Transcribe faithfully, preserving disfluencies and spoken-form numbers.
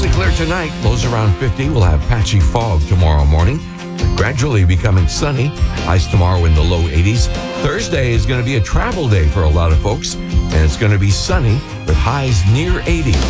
Mostly clear tonight. Lows around fifty. We'll have patchy fog tomorrow morning. Gradually becoming sunny. Highs tomorrow in the low eighties. Thursday is going to be a travel day for a lot of folks. And it's going to be sunny with highs near eighty.